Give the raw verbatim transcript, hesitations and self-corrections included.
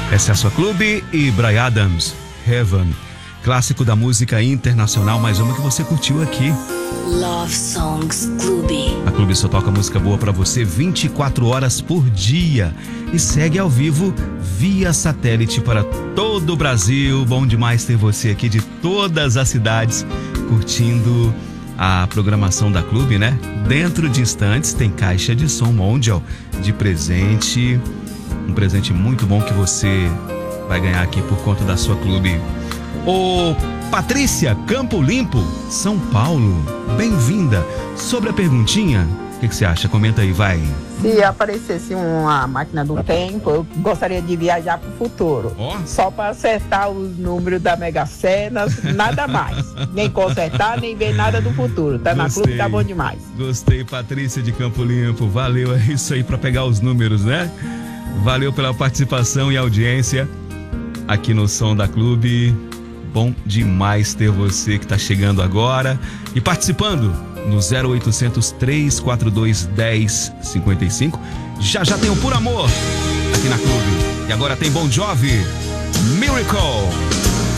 Essa é a sua Clube e Bryan Adams, Heaven. Clássico da música internacional, mais uma que você curtiu aqui. Love Songs Clube. A Clube só toca música boa pra você vinte e quatro horas por dia. E segue ao vivo via satélite para todo o Brasil. Bom demais ter você aqui de todas as cidades curtindo a programação da Clube, né? Dentro de instantes tem caixa de som Mondial de presente. Um presente muito bom que você vai ganhar aqui por conta da sua Clube. Ô Patrícia, Campo Limpo, São Paulo, bem-vinda. Sobre a perguntinha, o que, que você acha? Comenta aí, vai. Se aparecesse uma máquina do tempo, eu gostaria de viajar para o futuro. Oh. Só para acertar os números da Mega Sena, nada mais. Nem consertar, nem ver nada do futuro. Tá na Clube, tá bom demais. Gostei, Patrícia de Campo Limpo. Valeu, é isso aí para pegar os números, né? Valeu pela participação e audiência aqui no Som da Clube. Bom demais ter você que está chegando agora e participando no zero oitocentos, três quatro dois, um zero cinco cinco. Já já tem o Por Amor aqui na Clube. E agora tem Bon Jovi, Miracle.